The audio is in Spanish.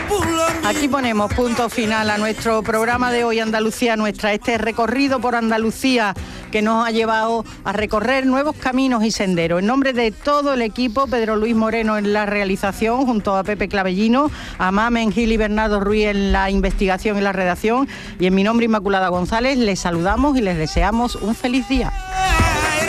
Aquí ponemos punto final a nuestro programa de hoy, Andalucía Nuestra, este recorrido por Andalucía que nos ha llevado a recorrer nuevos caminos y senderos. En nombre de todo el equipo, Pedro Luis Moreno en la realización, junto a Pepe Clavellino, a Mamen Gil y Bernardo Ruiz en la investigación y la redacción, y en mi nombre, Inmaculada González, les saludamos y les deseamos un feliz día.